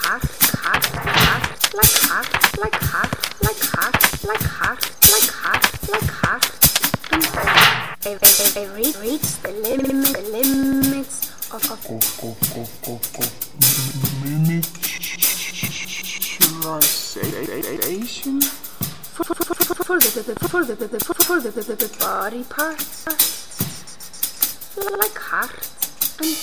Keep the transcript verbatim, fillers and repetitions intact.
heart, heart, heart, like heart, like heart, like heart, like heart, like heart, like heart. I, I, I, I reach, reach the limit, the limits of of of of of of of miniaturization for for for for for the for the for the for the body parts like heart.